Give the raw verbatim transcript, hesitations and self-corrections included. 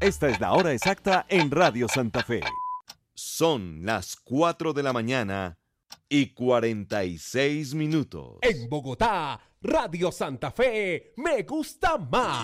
Esta es la hora exacta en Radio Santa Fe. Son las cuatro de la mañana y cuarenta y seis minutos. En Bogotá, Radio Santa Fe, me gusta más.